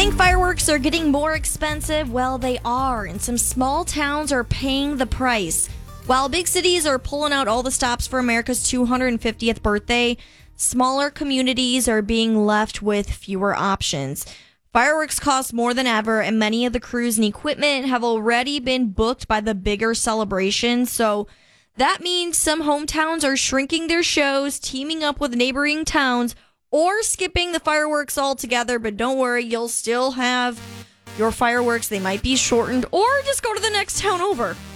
Think fireworks are getting more expensive? Well, they are, and some small towns are paying the price. While big cities are pulling out all the stops for America's 250th birthday, smaller communities are being left with fewer options. Fireworks cost more than ever, and many of the crews and equipment have already been booked by the bigger celebrations. So that means some hometowns are shrinking their shows, teaming up with neighboring towns, or skipping the fireworks altogether. But don't worry, you'll still have your fireworks. They might be shortened, or just go to the next town over.